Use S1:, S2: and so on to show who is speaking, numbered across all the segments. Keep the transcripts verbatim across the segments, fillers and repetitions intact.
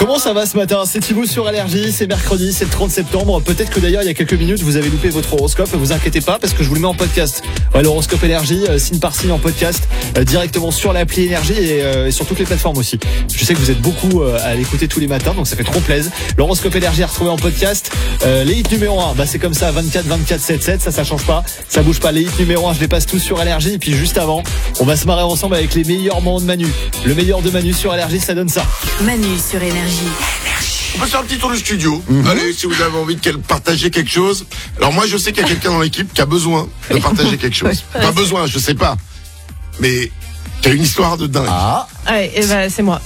S1: Comment ça va ce matin? C'est Thibaut sur Allergie, c'est mercredi, c'est le trente septembre. Peut-être que d'ailleurs il y a quelques minutes vous avez loupé votre horoscope. Vous inquiétez pas parce que je vous le mets en podcast. Ouais, l'horoscope Énergie, euh, signe par signe en podcast, euh, directement sur l'appli Énergie et, euh, et sur toutes les plateformes aussi. Je sais que vous êtes beaucoup euh, à l'écouter tous les matins, donc ça fait trop plaisir. L'horoscope Énergie à retrouver en podcast. Euh, les hits numéro un, bah c'est comme ça, vingt-quatre, vingt-quatre, sept, sept, ça ça change pas, ça bouge pas. Les hits numéro un, je les passe tous sur Allergie. Et puis juste avant, on va se marrer ensemble avec les meilleurs moments de Manu. Le meilleur de Manu sur Allergie, ça donne ça.
S2: Manu sur Énergie.
S3: On peut faire un petit tour du studio.
S1: Mmh.
S3: Allez, si vous avez envie de partager quelque chose. Alors moi, je sais qu'il y a quelqu'un dans l'équipe qui a besoin de partager quelque chose. Pas besoin, je sais pas. Mais qui a une histoire de dingue.
S1: Ah.
S4: Ouais, et bah, c'est moi.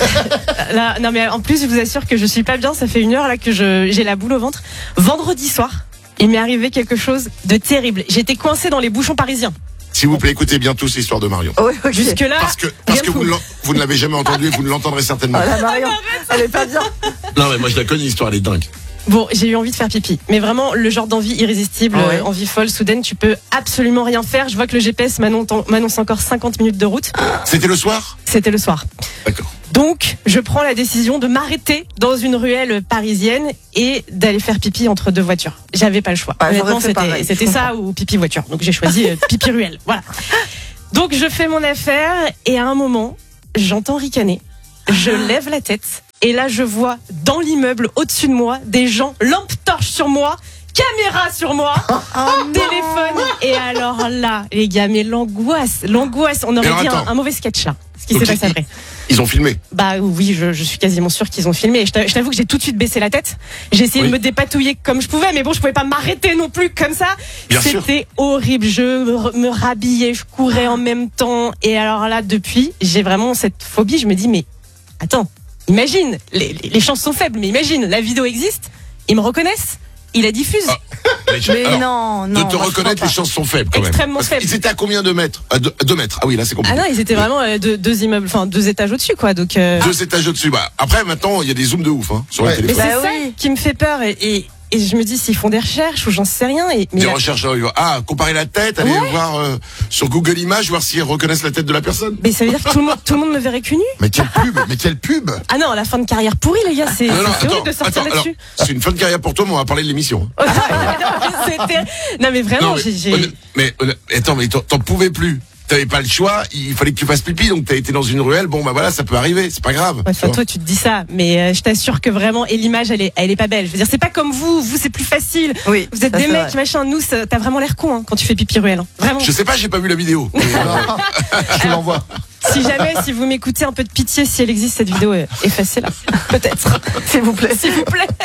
S4: Là, non mais en plus, je vous assure que je suis pas bien. Ça fait une heure là que je, j'ai la boule au ventre. Vendredi soir, il m'est arrivé quelque chose de terrible. J'étais coincée dans les bouchons parisiens.
S3: S'il vous plaît, écoutez bien tous l'histoire de Marion.
S2: Oui, okay.
S4: Jusque là,
S3: Parce que, parce que vous, ne vous ne l'avez jamais entendue et vous ne l'entendrez certainement.
S2: Oh, la Marion, elle est pas bien.
S3: Non mais moi je la connais, l'histoire elle est dingue.
S4: Bon, j'ai eu envie de faire pipi, mais vraiment le genre d'envie irrésistible,
S2: Ouais.
S4: euh, envie folle, soudaine, tu peux absolument rien faire. Je vois que le G P S m'annonce m'annonce encore cinquante minutes de route.
S3: C'était le soir?
S4: C'était le soir.
S3: D'accord.
S4: Donc, je prends la décision de m'arrêter dans une ruelle parisienne et d'aller faire pipi entre deux voitures. J'avais pas le choix.
S2: Ouais,
S4: Honnêtement,
S2: j'aurais fait
S4: c'était,
S2: pareil,
S4: c'était
S2: je
S4: ça ou pipi voiture. Donc, j'ai choisi euh, pipi ruelle. Voilà. Donc, je fais mon affaire et à un moment, j'entends ricaner. Je lève la tête et là, je vois dans l'immeuble au-dessus de moi des gens, lampe torche sur moi, caméra sur moi, téléphone. Et alors là, les gars, mais l'angoisse, l'angoisse. On aurait
S3: alors,
S4: dit un,
S3: attends.
S4: un mauvais sketch là. Ce qui
S3: Donc,
S4: s'est passé
S3: ils-
S4: après.
S3: Ils ont filmé.
S4: Bah oui, je, je suis quasiment sûre qu'ils ont filmé. Et je t'a- je t'avoue que j'ai tout de suite baissé la tête. J'ai essayé
S3: Oui.
S4: de me dépatouiller comme je pouvais, mais bon, je pouvais pas m'arrêter non plus comme ça.
S3: Bien sûr.
S4: C'était horrible. Je me, me rhabillais, je courais en même temps. Et alors là, depuis, j'ai vraiment cette phobie. Je me dis, mais attends, imagine, les, les, les chances sont faibles, mais imagine, la vidéo existe, ils me reconnaissent, ils la diffusent.
S3: Ah. Mais, je-
S2: Mais
S3: alors,
S2: non, non.
S3: de te
S2: moi, je
S3: reconnaître,
S2: crois
S3: les chances sont faibles quand même.
S4: Extrêmement
S3: Parce qu'ils
S4: faibles.
S3: étaient à combien de mètres? À deux, à deux mètres. Ah oui, là c'est
S4: Ah
S3: compliqué.
S4: non, ils étaient vraiment euh, deux, deux immeubles, enfin deux étages au-dessus, quoi. Donc. euh,
S3: Deux étages au-dessus. Bah, après, maintenant, il y a des zooms de ouf hein, sur
S1: Ouais.
S3: le
S4: Mais
S3: téléphone.
S4: c'est
S2: Bah
S4: ça
S2: oui.
S4: qui me fait peur et, et, et je me dis s'ils font des recherches ou j'en sais rien. Et, mais
S3: Des
S4: la-
S3: recherches, euh, ah, comparer la tête, aller
S4: Ouais.
S3: voir euh, sur Google Images, voir s'ils reconnaissent la tête de la personne.
S4: Mais ça veut dire que tout le monde, tout le monde me verrait cul nu?
S1: Mais quelle pub, mais quelle pub.
S4: Ah non, la fin de carrière pourrie, les gars, c'est
S3: Non, non,
S4: c'est
S3: attends,
S4: horrible de sortir
S3: attends, alors,
S4: là-dessus.
S3: c'est une fin de carrière pour toi, mais on va parler de l'émission. hein.
S4: C'était- Non, mais vraiment,
S3: Non, mais,
S4: j'ai. j'ai-
S3: honn- mais, honn- attends, mais t'en t'en pouvais plus. T'avais pas le choix, il fallait que tu fasses pipi, donc t'as été dans une ruelle, bon bah voilà, ça peut arriver, c'est pas grave.
S4: Ouais,
S3: tu
S4: Enfin,
S3: vois.
S4: toi, tu te dis ça, mais euh, je t'assure que vraiment, et l'image, elle est, elle est pas belle. Je veux dire, c'est pas comme vous, vous, c'est plus facile.
S2: Oui,
S4: Vous êtes
S2: ça,
S4: des
S2: c'est
S4: mecs,
S2: vrai.
S4: machin. Nous, ça- t'as vraiment l'air con hein, quand tu fais pipi ruelle. hein. Vraiment.
S3: Je sais pas, j'ai pas vu la vidéo. Mais, euh,
S1: Je te l'envoie.
S4: Si jamais, si vous m'écoutez, un peu de pitié, si elle existe cette vidéo, euh, effacez-la, peut-être.
S2: S'il vous plaît.
S4: S'il vous plaît.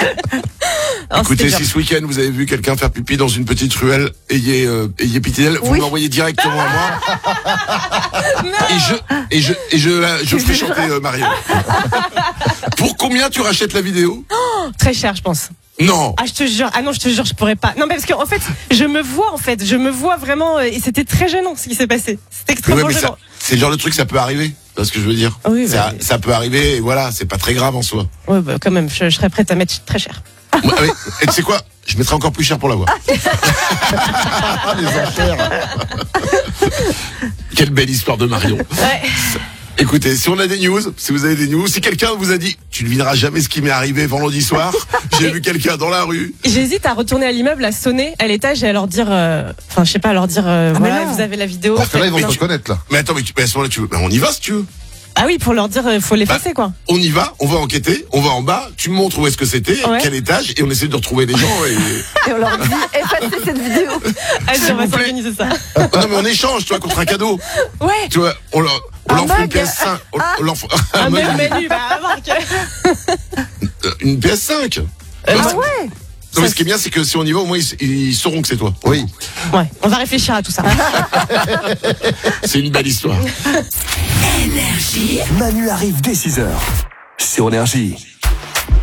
S4: Alors,
S3: écoutez,
S4: c'était
S3: si
S4: dur.
S3: ce week-end vous avez vu quelqu'un faire pipi dans une petite ruelle, ayez, euh, ayez pitié d'elle, vous
S2: Oui.
S3: me l'envoyez directement à moi. Et je, et je, et je, la- je fais chanter euh, Marion. Pour combien tu rachètes la vidéo?
S4: Très cher, je pense.
S3: Non.
S4: Ah, je te jure. Ah non, je te jure, je pourrais pas. Non, mais parce qu'en fait, je me vois, en fait. Je me vois vraiment. euh, Et c'était très gênant, ce qui s'est passé. C'était
S3: Ouais,
S4: extrêmement
S3: mais
S4: gênant.
S3: ça, c'est le genre de truc, ça peut arriver. C'est ce que je veux dire.
S4: Oui,
S3: ça,
S4: bah,
S3: ça peut arriver, et voilà, c'est pas très grave en soi.
S4: Ouais, bah, quand même, je, je serais prête à mettre très cher.
S3: Moi, oui, et tu sais quoi? Je mettrai encore plus cher pour l'avoir.
S1: Ah, les enchères.
S3: Quelle belle histoire de Marion.
S4: Ouais.
S3: Écoutez, si on a des news, si vous avez des news, si quelqu'un vous a dit, tu ne devineras jamais ce qui m'est arrivé vendredi soir, j'ai vu quelqu'un dans la rue.
S4: J'hésite à retourner à l'immeuble, à sonner à l'étage et à leur dire. euh, Enfin, je sais pas, à leur dire. euh,
S2: Ah, mais
S4: voilà,
S2: non.
S4: vous avez la vidéo.
S1: Parce que là, ils vont
S4: faites-
S1: te reconnaître, là.
S3: Mais attends, mais, tu, mais à ce moment-là, tu veux, ben, on y va si tu veux.
S4: Ah oui, pour leur dire, il faut l'effacer, quoi.
S3: On y va, on va enquêter, on va en bas, tu me montres où est-ce que c'était,
S4: Ouais.
S3: quel étage, et on essaie de retrouver les gens. Et...
S2: Et on leur dit, effacez cette vidéo.
S4: Allez, on va
S3: vous plaît.
S4: s'organiser ça.
S3: Oh, non mais on échange, tu vois, contre un cadeau.
S4: Ouais.
S3: Tu vois, on leur, on
S2: Un
S3: leur fait une
S2: mug.
S3: P S cinq. On, on leur fait un
S4: Un
S3: mug,
S4: même menu, bah, Marc.
S3: euh, une P S cinq.
S4: Euh,
S3: Non,
S2: Ah
S3: c'est-
S2: ouais.
S3: non, mais ce qui est bien, c'est que si on y va, au moins ils, ils sauront que c'est toi.
S1: Oui.
S4: Ouais, on va réfléchir à tout ça.
S3: C'est une belle histoire.
S5: Manu arrive dès six heures sur Énergie.